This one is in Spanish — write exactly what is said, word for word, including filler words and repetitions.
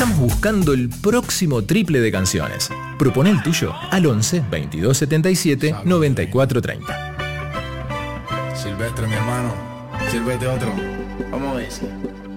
Estamos buscando el próximo triple de canciones. Propone el tuyo al once, veintidós setenta y siete, noventa y cuatro treinta. Silvestre, mi hermano. Sírvete otro. Vamos a ver.